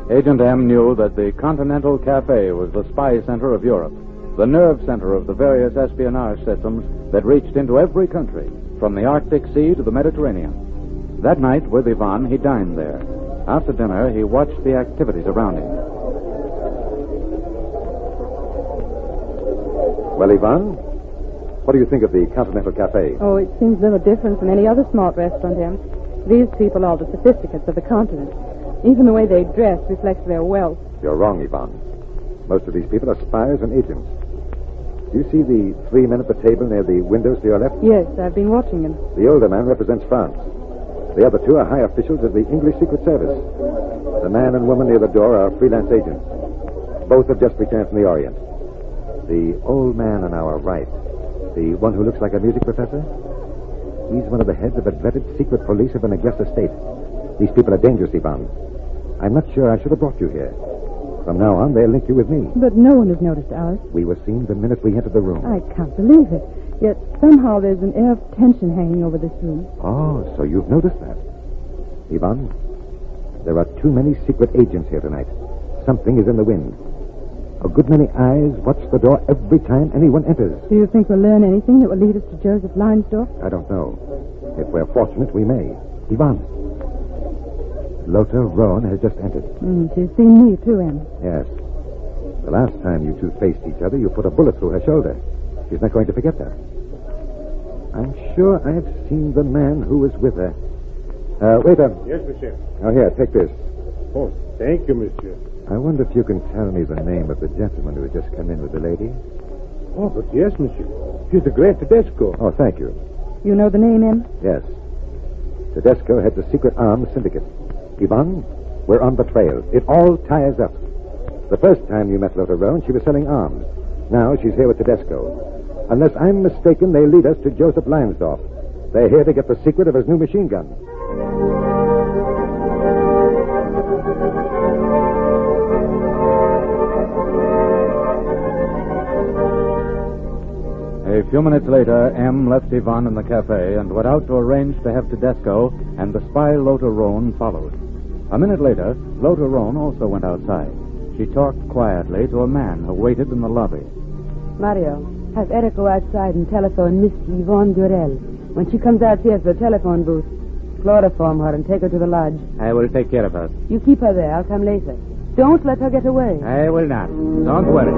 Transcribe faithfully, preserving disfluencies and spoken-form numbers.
Agent M knew that the Continental Cafe was the spy center of Europe, the nerve center of the various espionage systems that reached into every country, from the Arctic Sea to the Mediterranean. That night, with Ivan, he dined there. After dinner, he watched the activities around him. Well, Ivan, what do you think of the Continental Cafe? Oh, it seems little different from any other smart restaurant, Em. These people are the sophisticates of the continent. Even the way they dress reflects their wealth. You're wrong, Ivan. Most of these people are spies and agents. Do you see the three men at the table near the windows to your left? Yes, I've been watching them. The older man represents France. The other two are high officials of the English Secret Service. The man and woman near the door are freelance agents. Both have just returned from the Orient. The old man on our right, the one who looks like a music professor, he's one of the heads of a dreaded secret police of an Augusta state. These people are dangerous, Ivan. I'm not sure I should have brought you here. From now on, they'll link you with me. But no one has noticed us. We were seen the minute we entered the room. I can't believe it. Yet somehow there's an air of tension hanging over this room. Oh, so you've noticed that. Ivan, there are too many secret agents here tonight. Something is in the wind. A good many eyes watch the door every time anyone enters. Do you think we'll learn anything that will lead us to Joseph Leinsdorf? I don't know. If we're fortunate, we may. Ivan, Lothar Rohn has just entered. Mm, she's seen me, too, Em. Yes. The last time you two faced each other, you put a bullet through her shoulder. She's not going to forget that. I'm sure I've seen the man who was with her. Uh, waiter. Yes, monsieur. Oh, here, take this. Oh, thank you, monsieur. I wonder if you can tell me the name of the gentleman who had just come in with the lady. Oh, but yes, monsieur. She's the great Tedesco. Oh, thank you. You know the name, Em? Yes. Tedesco heads a secret arms syndicate. Ivan, we're on the trail. It all ties up. The first time you met Lothar Rohn, she was selling arms. Now she's here with Tedesco. Unless I'm mistaken, they lead us to Joseph Leinsdorf. They're here to get the secret of his new machine gun. A few minutes later, M left Ivan in the cafe and went out to arrange to have Tedesco and the spy Lothar Rohn followed. A minute later, Lothar Rohn also went outside. She talked quietly to a man who waited in the lobby. Mario, have Eric go outside and telephone Miss Yvonne Durell. When she comes out here to the telephone booth, chloroform her and take her to the lodge. I will take care of her. You keep her there. I'll come later. Don't let her get away. I will not. Don't worry.